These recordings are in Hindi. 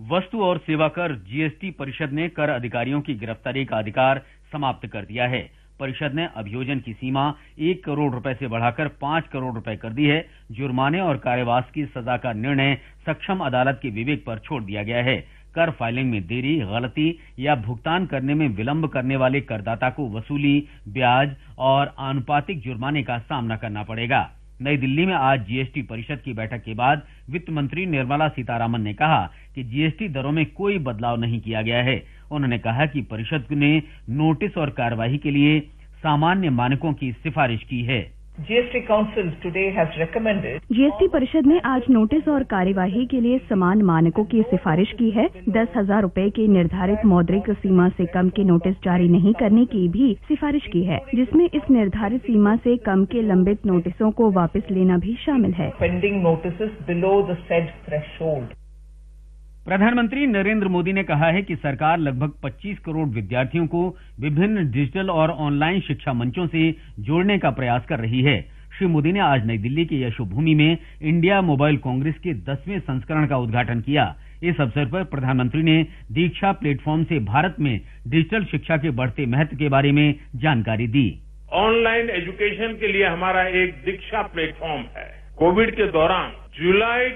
वस्तु और सेवा कर जीएसटी परिषद ने कर अधिकारियों की गिरफ्तारी का अधिकार समाप्त कर दिया है। परिषद ने अभियोजन की सीमा 1 करोड़ रुपए से बढ़ाकर 5 करोड़ रुपए कर दी है। जुर्माने और कारावास की सजा का निर्णय सक्षम अदालत के विवेक पर छोड़ दिया गया है। कर फाइलिंग में देरी, गलती या भुगतान करने में विलंब करने वाले करदाता को वसूली, ब्याज और आनुपातिक जुर्माने का सामना करना पड़ेगा। नई दिल्ली में आज जीएसटी परिषद की बैठक के बाद वित्त मंत्री निर्मला सीतारामन ने कहा कि जीएसटी दरों में कोई बदलाव नहीं किया गया है। उन्होंने कहा कि परिषद ने नोटिस और कार्यवाही के लिए सामान्य मानकों की सिफारिश की है। GST Council today has recommended GST परिषद ने आज नोटिस और कार्यवाही के लिए समान मानकों की सिफारिश की है। 10,000 रुपए की निर्धारित मौद्रिक सीमा से कम के नोटिस जारी नहीं करने की भी सिफारिश की है, जिसमें इस निर्धारित सीमा से कम के लंबित नोटिसों को वापस लेना भी शामिल है। pending notices below the said threshold. प्रधानमंत्री नरेंद्र मोदी ने कहा है कि सरकार लगभग 25 करोड़ विद्यार्थियों को विभिन्न डिजिटल और ऑनलाइन शिक्षा मंचों से जोड़ने का प्रयास कर रही है। श्री मोदी ने आज नई दिल्ली के यशोभूमि में इंडिया मोबाइल कांग्रेस के 10वें संस्करण का उद्घाटन किया। इस अवसर पर प्रधानमंत्री ने दीक्षा प्लेटफॉर्म से भारत में डिजिटल शिक्षा के बढ़ते महत्व के बारे में जानकारी दी। ऑनलाइन एजुकेशन के लिए हमारा एक दीक्षा प्लेटफॉर्म है। कोविड के दौरान जुलाई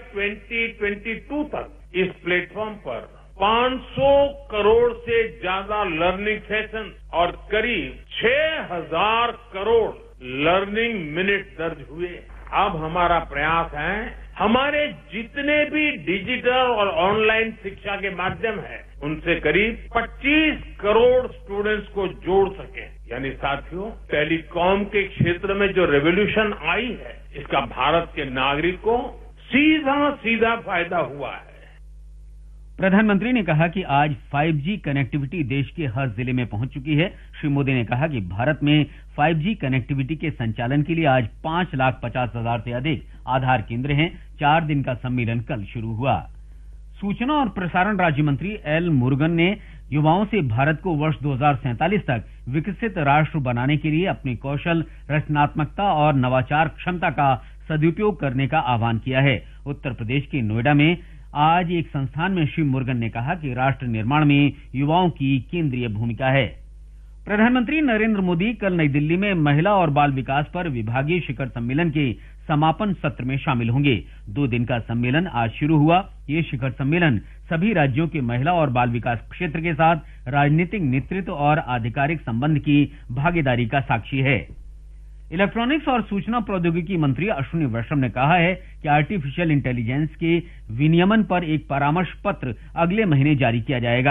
2022 तक इस प्लेटफॉर्म पर 500 करोड़ से ज्यादा लर्निंग सेशन और करीब 6,000 करोड़ लर्निंग मिनट दर्ज हुए। अब हमारा प्रयास है हमारे जितने भी डिजिटल और ऑनलाइन शिक्षा के माध्यम है उनसे करीब 25 करोड़ स्टूडेंट्स को जोड़ सके। यानी साथियों, टेलीकॉम के क्षेत्र में जो रेवोल्यूशन आई है इसका भारत के नागरिक को सीधा फायदा हुआ है। प्रधानमंत्री ने कहा कि आज 5G कनेक्टिविटी देश के हर जिले में पहुंच चुकी है। श्री मोदी ने कहा कि भारत में 5G कनेक्टिविटी के संचालन के लिए आज 5,50,000 से अधिक आधार केंद्र हैं। 4 दिन का सम्मेलन कल शुरू हुआ। सूचना और प्रसारण राज्य मंत्री एल मुरुगन ने युवाओं से भारत को वर्ष 2047 तक विकसित राष्ट्र बनाने के लिए अपनी कौशल, रचनात्मकता और नवाचार क्षमता का सदुपयोग करने का आह्वान किया है। उत्तर प्रदेश के नोएडा में आज एक संस्थान में श्री मुरुगन ने कहा कि राष्ट्र निर्माण में युवाओं की केंद्रीय भूमिका है। प्रधानमंत्री नरेंद्र मोदी कल नई दिल्ली में महिला और बाल विकास पर विभागीय शिखर सम्मेलन के समापन सत्र में शामिल होंगे। 2 दिन का सम्मेलन आज शुरू हुआ। ये शिखर सम्मेलन सभी राज्यों के महिला और बाल विकास क्षेत्र के साथ राजनीतिक नेतृत्व और आधिकारिक संबंध की भागीदारी का साक्षी है। इलेक्ट्रॉनिक्स और सूचना प्रौद्योगिकी मंत्री अश्विनी वैष्णव ने कहा है कि आर्टिफिशियल इंटेलिजेंस के विनियमन पर एक परामर्श पत्र अगले महीने जारी किया जाएगा।